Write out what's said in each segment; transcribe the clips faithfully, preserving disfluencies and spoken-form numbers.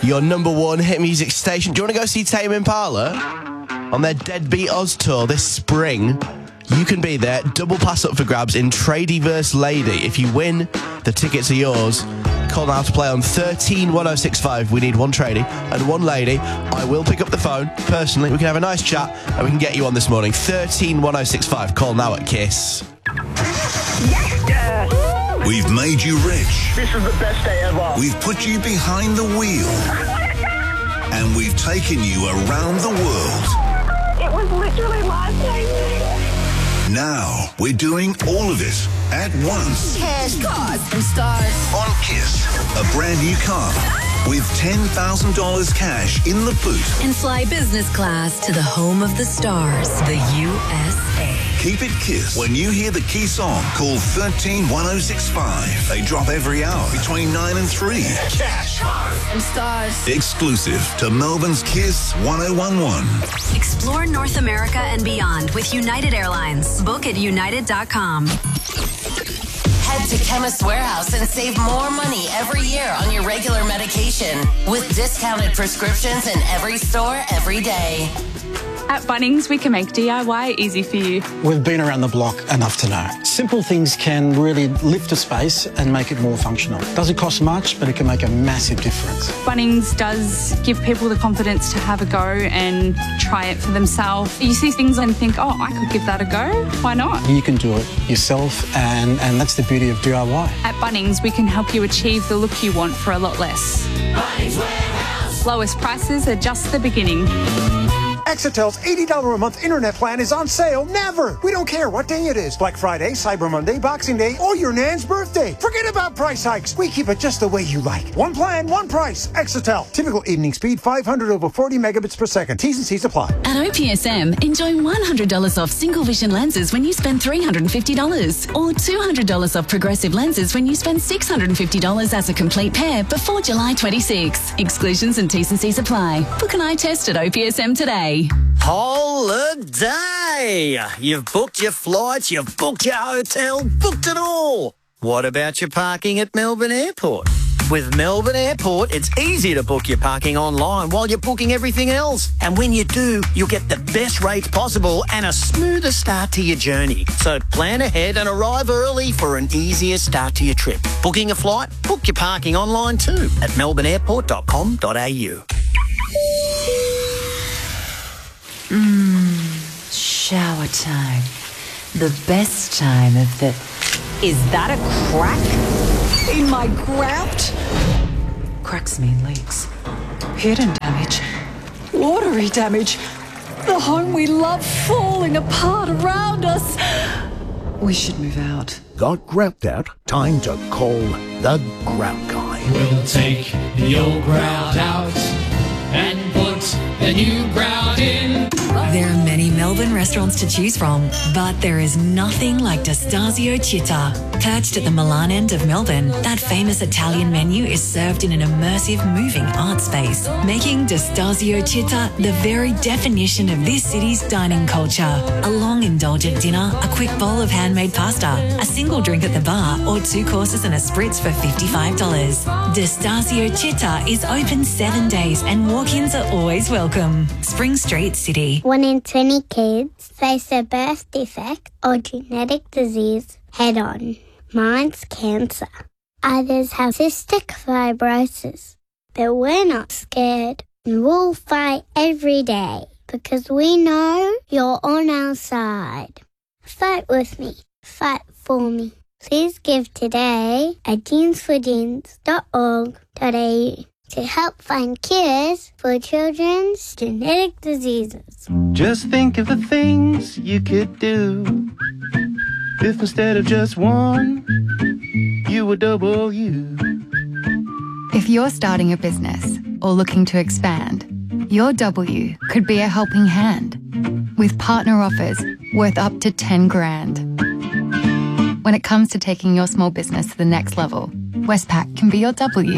your number one hit music station. Do you want to go see Tame Impala on their Deadbeat Oz tour this spring? You can be there. Double pass up for grabs in Tradie versus Lady. If you win, the tickets are yours. Call now to play on thirteen one oh six five. We need one tradie and one lady. I will pick up the phone personally. We can have a nice chat and we can get you on this morning. thirteen one oh six five. Call now at Kiss. Yes! We've made you rich. This is the best day ever. We've put you behind the wheel. And we've taken you around the world. It was literally life-changing. Now we're doing all of it at once. Cash, cars, and stars. On Kiss, a brand new car with ten thousand dollars cash in the boot. And fly business class to the home of the stars, the U S A. Keep it Kiss. When you hear the key song, call thirteen one oh six five. They drop every hour between nine and three. Cash, cars, and stars. Exclusive to Melbourne's Kiss one oh one one. Explore North America and beyond with United Airlines. Book at united dot com. Head to Chemist Warehouse and save more money every year on your regular medication with discounted prescriptions in every store every day. At Bunnings, we can make D I Y easy for you. We've been around the block enough to know. Simple things can really lift a space and make it more functional. Doesn't cost much, but it can make a massive difference. Bunnings does give people the confidence to have a go and try it for themselves. You see things and think, oh, I could give that a go. Why not? You can do it yourself, and, and that's the beauty of D I Y. At Bunnings, we can help you achieve the look you want for a lot less. Bunnings Warehouse. Lowest prices are just the beginning. Exitel's eighty dollars a month internet plan is on sale never. We don't care what day it is. Black Friday, Cyber Monday, Boxing Day, or your nan's birthday. Forget about price hikes. We keep it just the way you like. One plan, one price. Exitel. Typical evening speed, five hundred over forty megabits per second. T's and C's apply. At O P S M, enjoy one hundred dollars off single vision lenses when you spend three hundred fifty dollars. Or two hundred dollars off progressive lenses when you spend six hundred fifty dollars as a complete pair before July twenty-sixth. Exclusions and T's and C's apply. Book an eye test at O P S M today. Holiday! You've booked your flights, you've booked your hotel, booked it all. What about your parking at Melbourne Airport? With Melbourne Airport, it's easy to book your parking online while you're booking everything else. And when you do, you'll get the best rates possible and a smoother start to your journey. So plan ahead and arrive early for an easier start to your trip. Booking a flight? Book your parking online too at melbourne airport dot com dot a u. Mmm, shower time. The best time of the... Is that a crack in my grout? Cracks mean leaks. Hidden damage. Watery damage. The home we love falling apart around us. We should move out. Got grout out? Time to call the Grout Guy. We'll take the old grout out and put the new grout in. There are many Melbourne restaurants to choose from, but there is nothing like D'Estasio Città. Perched at the Milan end of Melbourne, that famous Italian menu is served in an immersive, moving art space, making D'Estasio Città the very definition of this city's dining culture. A long, indulgent dinner, a quick bowl of handmade pasta, a single drink at the bar, or two courses and a spritz for fifty-five dollars. D'Estasio Città is open seven days and walk-ins are always welcome. Spring Street, City. One in twenty kids face a birth defect or genetic disease head-on. Mine's cancer. Others have cystic fibrosis. But we're not scared. And we'll fight every day because we know you're on our side. Fight with me. Fight for me. Please give today at jeans for jeans dot org dot a u to help find cures for children's genetic diseases. Just think of the things you could do if instead of just one, you were double you. If you're starting a business or looking to expand, your W could be a helping hand with partner offers worth up to ten grand. When it comes to taking your small business to the next level, Westpac can be your W.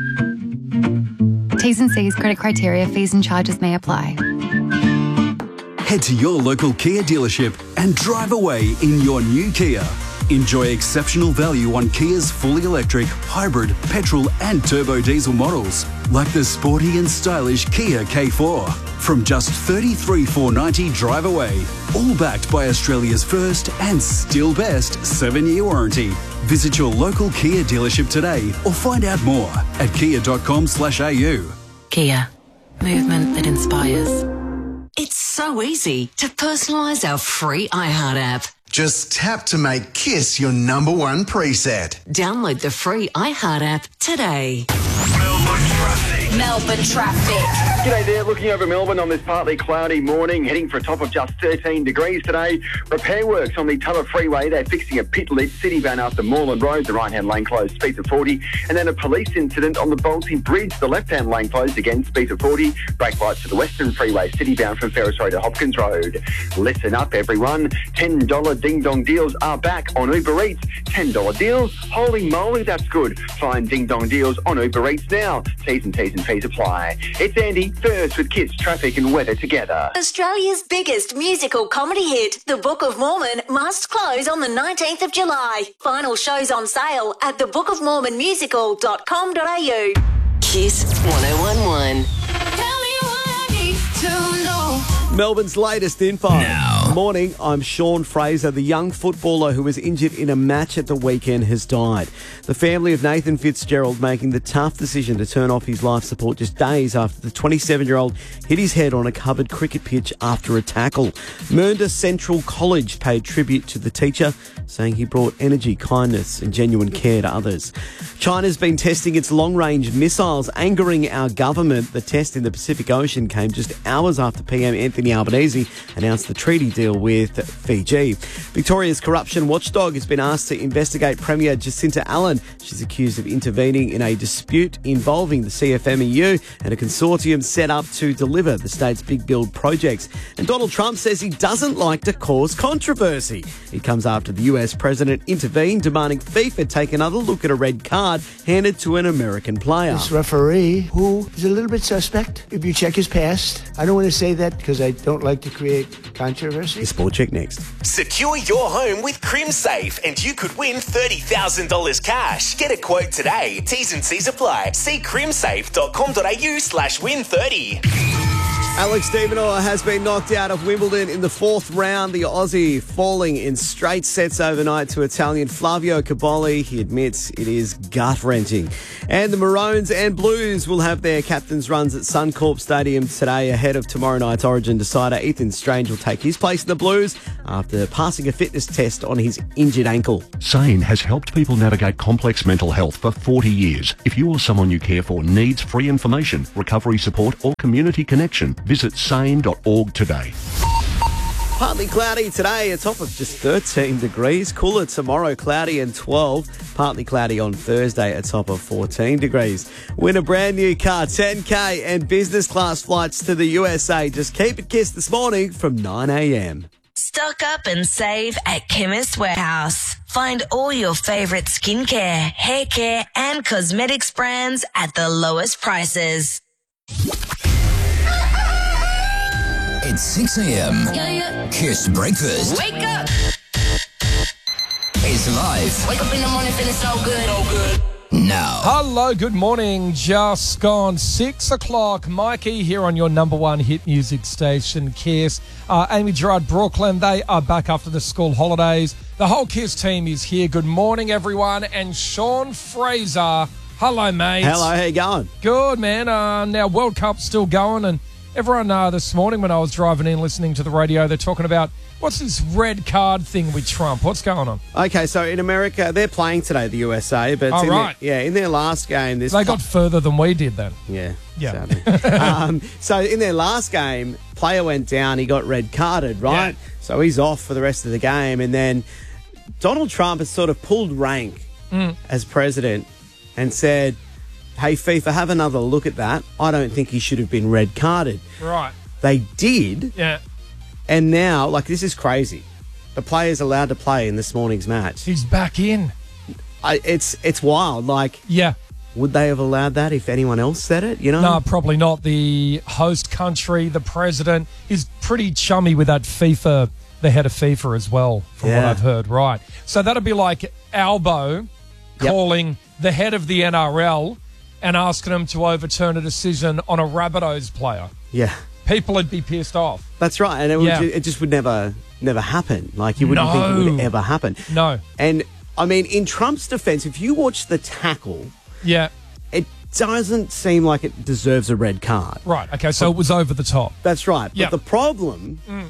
T's and C's, credit criteria, fees and charges may apply. Head to your local Kia dealership and drive away in your new Kia. Enjoy exceptional value on Kia's fully electric, hybrid, petrol and turbo diesel models, like the sporty and stylish Kia K four. From just thirty-three thousand four hundred ninety dollars drive away, all backed by Australia's first and still best seven-year warranty. Visit your local Kia dealership today or find out more at kia.com slash au. Kia. Movement that inspires. It's so easy to personalise our free iHeart app. Just tap to make Kiss your number one preset. Download the free iHeart app today. Melbourne traffic. G'day there, looking over Melbourne on this partly cloudy morning, heading for a top of just thirteen degrees today. Repair works on the Tulla Freeway. They're fixing a pit-lit city van after Moreland Road, the right-hand lane closed, speed of forty. And then a police incident on the Bolsey Bridge, the left-hand lane closed, again, speed of forty. Brake lights to the Western Freeway, city bound from Ferris Road to Hopkins Road. Listen up, everyone. ten dollar ding-dong deals are back on Uber Eats. ten dollar deals? Holy moly, that's good. Find ding-dong deals on Uber Eats now. T's and T's and fees apply. It's Andy, first with kids, traffic and weather together. Australia's biggest musical comedy hit, The Book of Mormon, must close on the nineteenth of July. Final shows on sale at the book of mormon musical dot com dot a u. Kiss one oh one one. Melbourne's latest info. Now. Morning, I'm Sean Fraser. The young footballer who was injured in a match at the weekend has died. The family of Nathan Fitzgerald making the tough decision to turn off his life support just days after the twenty-seven-year-old hit his head on a covered cricket pitch after a tackle. Mernda Central College paid tribute to the teacher, saying he brought energy, kindness and genuine care to others. China's been testing its long-range missiles, angering our government. The test in the Pacific Ocean came just hours after P M Anthony Albanese announced the treaty deal with Fiji. Victoria's corruption watchdog has been asked to investigate Premier Jacinta Allen. She's accused of intervening in a dispute involving the C F M E U and a consortium set up to deliver the state's big build projects. And Donald Trump says he doesn't like to cause controversy. It comes after the U S president intervened, demanding FIFA take another look at a red card handed to an American player. This referee, who is a little bit suspect, if you check his past. I don't want to say that because I don't like to create controversy. The Sport Check next. Secure your home with CrimSafe and you could win thirty thousand dollars cash. Get a quote today. T's and C's apply. See crimsafe dot com dot a u slash win thirty. Alex de Minaur has been knocked out of Wimbledon in the fourth round. The Aussie falling in straight sets overnight to Italian Flavio Cobolli. He admits it is gut-wrenching. And the Maroons and Blues will have their captain's runs at Suncorp Stadium today ahead of tomorrow night's Origin decider. Ethan Strange will take his place in the Blues after passing a fitness test on his injured ankle. SANE has helped people navigate complex mental health for forty years. If you or someone you care for needs free information, recovery support or community connection, visit sane dot org today. Partly cloudy today, a top of just thirteen degrees. Cooler tomorrow, cloudy and twelve. Partly cloudy on Thursday, a top of fourteen degrees. Win a brand new car, ten K and business class flights to the U S A. Just keep it Kiss this morning from nine a.m. Stock up and save at Chemist Warehouse. Find all your favourite skincare, hair care and cosmetics brands at the lowest prices. It's six a.m. Yeah, yeah. Kiss Breakfast. Wake up! It's live. Wake up in the morning feeling so good. So good. Now. Hello, good morning. Just gone six o'clock. Mikey here on your number one hit music station, Kiss. Uh, Amy Gerard, Brooklyn, they are back after the school holidays. The whole Kiss team is here. Good morning, everyone. And Sean Fraser. Hello, mate. Hello, how you going? Good, man. Uh, now, World Cup's still going, and everyone uh, this morning when I was driving in listening to the radio, they're talking about what's this red card thing with Trump? What's going on? Okay, so in America, they're playing today, the U S A. But oh, in right. Their, yeah, in their last game... This they got further than we did then. Yeah. Yeah. um, so in their last game, player went down, he got red carded, right? Yeah. So he's off for the rest of the game. And then Donald Trump has sort of pulled rank mm. as president and said, hey, FIFA, have another look at that. I don't think he should have been red carded. Right. They did. Yeah. And now, like, this is crazy. The player's allowed to play in this morning's match. He's back in. I, it's it's wild. Like, yeah. Would they have allowed that if anyone else said it, you know? No, probably not. The host country, the president, is pretty chummy with that FIFA the head of FIFA as well, from what Yeah. I've heard. Right. So that'd be like Albo calling the head of the N R L and asking him to overturn a decision on a Rabbitohs player. Yeah. People would be pissed off. That's right. And it, would, Yeah. ju- it just would never never happen. Like, you wouldn't think it No. would ever happen. No. And, I mean, in Trump's defense, if you watch the tackle, Yeah. it doesn't seem like it deserves a red card. Right. Okay. So it was over the top. That's right. Yeah. But the problem Mm.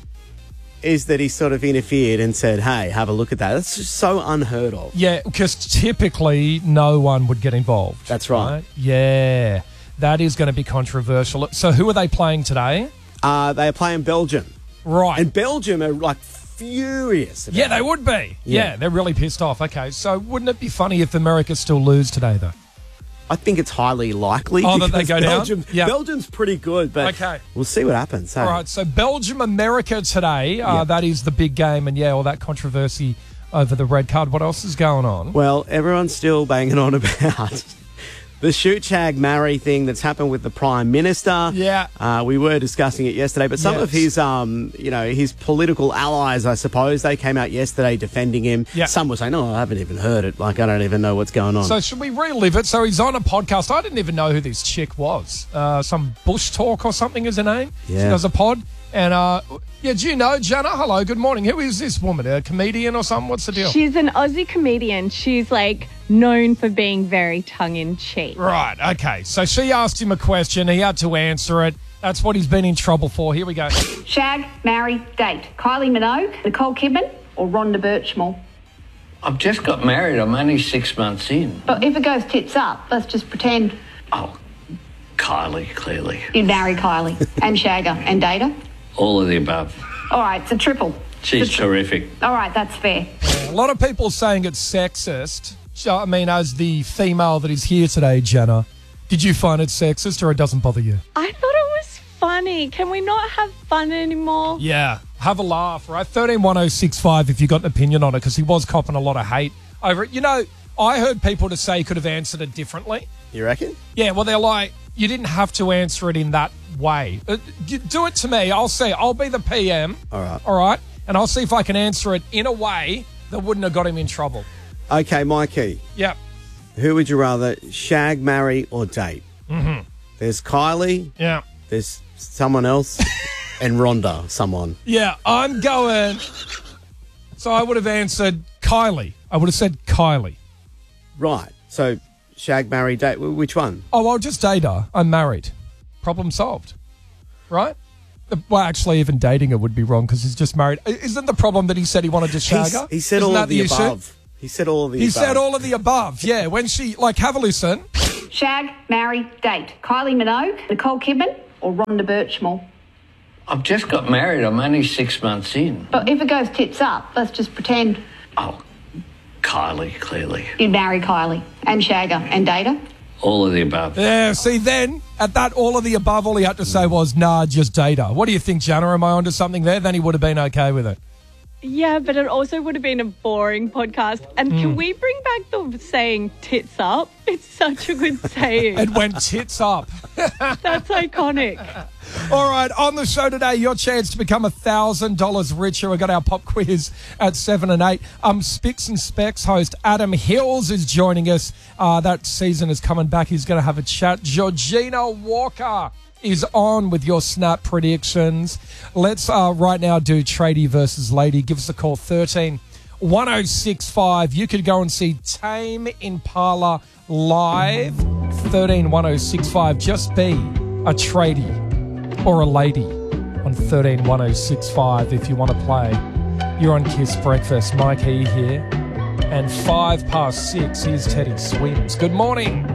is that he sort of interfered and said, hey, have a look at that. That's just so unheard of. Yeah, because typically no one would get involved. That's right. Yeah. That is going to be controversial. So who are they playing today? Uh, they are playing Belgium. Right. And Belgium are, like, furious about Yeah, they it. would be. Yeah. Yeah. they're really pissed off. Okay, so wouldn't it be funny if America still lose today, though? I think it's highly likely. Oh, that they because go down? Belgium, Yeah. Belgium's pretty good, but Okay. we'll see what happens. Hey? All right, so Belgium-America today. Uh, Yeah. That is the big game, and, yeah, all that controversy over the red card. What else is going on? Well, everyone's still banging on about the shoot, shag, marry thing that's happened with the Prime Minister. Yeah. Uh, we were discussing it yesterday, but some Yes. of his, um, you know, his political allies, I suppose, they came out yesterday defending him. Yeah. Some were saying, no, I haven't even heard it. Like, I don't even know what's going on. So should we relive it? So he's on a podcast. I didn't even know who this chick was. Uh, some Bush Talk or something is her name. She Yeah. does a pod. And, uh, yeah, do you know, Jana? Hello, good morning. Who is this woman? A comedian or something? What's the deal? She's an Aussie comedian. She's like known for being very tongue in cheek. Right, okay. So she asked him a question. He had to answer it. That's what he's been in trouble for. Here we go. Shag, marry, date. Kylie Minogue, Nicole Kidman, or Rhonda Birchmore. I've just got married. I'm only six months in. But if it goes tits up, let's just pretend Oh, Kylie, clearly. you'd marry Kylie and shag her and date her. All of the above. All right, it's a triple. She's It's a- terrific. All right, that's fair. A lot of people saying it's sexist. So, I mean, as the female that is here today, Jenna, did you find it sexist or it doesn't bother you? I thought it was funny. Can we not have fun anymore? Yeah, have a laugh, right? thirteen one oh six five if you got an opinion on it, because he was copping a lot of hate over it. You know, I heard people to say he could have answered it differently. You reckon? Yeah, well, they're like, you didn't have to answer it in that way. Uh, d- do it to me. I'll see. I'll be the P M. All right. All right? And I'll see if I can answer it in a way that wouldn't have got him in trouble. Okay, Mikey. Yep. Who would you rather shag, marry, or date? Mm-hmm. There's Kylie. Yeah. There's someone else. And Rhonda, someone. Yeah, I'm going. So I would have answered Kylie. I would have said Kylie. Right. So shag, marry, date. Wh- Which one? Oh, I'll just date her. I'm married. Problem solved. Right? Uh, Well, actually, even dating her would be wrong because he's just married. I- Isn't the problem that he said he wanted to shag He's- her? He said Isn't all that of the, issue? above. He said all of the He above. said all of the above. Yeah, when she, like, have a listen. Shag, marry, date. Kylie Minogue, Nicole Kidman, or Rhonda Birchmore. I've just got married. I'm only six months in. But if it goes tits up, let's just pretend Oh, Kylie, clearly. you'd marry Kylie and shag her and date her. All of the above. Yeah, see, then, at that all of the above, all he had to say was, nah, just date her. What do you think, Jana? Am I onto something there? Then he would have been okay with it. Yeah, but it also would have been a boring podcast. And Mm. can we bring back the saying tits up? It's such a good saying. It went tits up. That's iconic. All right, on the show today, your chance to become one thousand dollars richer. We've got our pop quiz at seven and eight. Um, Spicks and Specs host Adam Hills is joining us. Uh, that season is coming back. He's going to have a chat. Georgina Walker is on with your snap predictions. Let's uh, right now do Tradie versus Lady. Give us a call, thirteen one oh six five. You could go and see Tame Impala live, thirteen one oh six five. Just be a tradie or a lady on thirteen one oh six five if you want to play. You're on Kiss Breakfast. Mike E here. And five past six, here's Teddy Swims. Good morning.